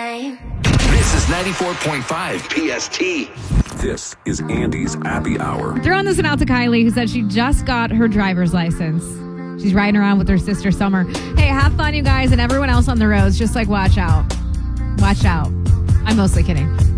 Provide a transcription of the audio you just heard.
This is 94.5 PST. This is Andy's Happy Hour. Throwing this one out to Kylie, who said she just got her driver's license. She's riding around with her sister, Summer. Hey, have fun, you guys, and everyone else on the roads. Just watch out. Watch out. I'm mostly kidding.